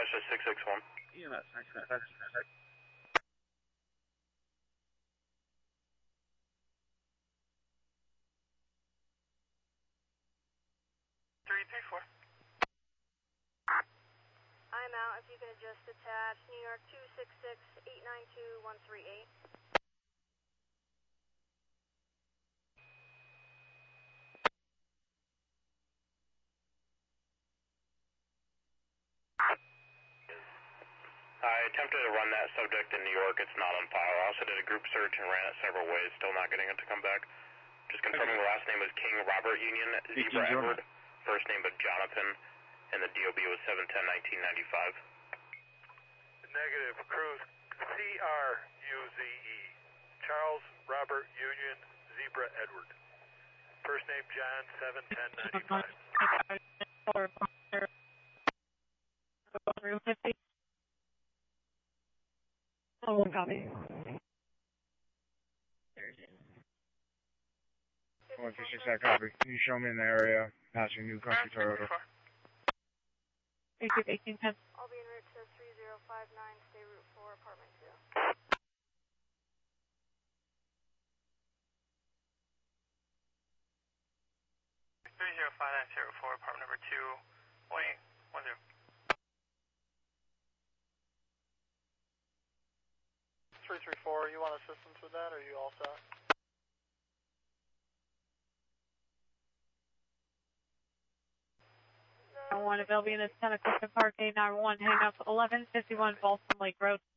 Natasha 661. EMS, 929. 334. I'm out. If you can adjust attach, New York 266-892-138. I attempted to run that subject in New York. It's not on file. I also did a group search and ran it several ways. Still not getting it to come back. Just confirming the last name was King Robert Union, Zebra Edward. First name was Jonathan, and the DOB was 7/10/1995. Negative. Cruise CRUZE. Charles Robert Union, Zebra Edward. First name John, 7/10/95. Room 50. Oh, one copy. 156, copy. Can you show me in the area, passing New Country Toyota? 1810. I'll be en route to 3059, stay route 4, apartment 2. 3059, stay route 4, apartment number 2, 1810. 334, you want assistance with that, or are you all set? I want available units 10 at Clifton Park, 891, hang up 1151 Balsam Lake Road.